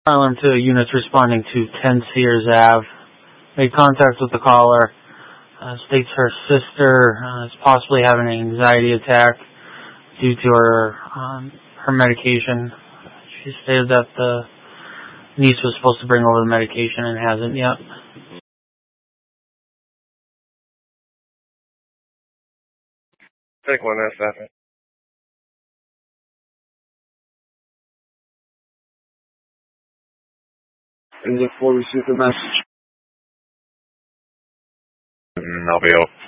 Island to units responding to 10 Sears Ave. Made contact with the caller. States her sister is possibly having an anxiety attack due to her medication. She stated that the niece was supposed to bring over the medication and hasn't yet. Take one, that's happened. And look forward to the message. I'll be off.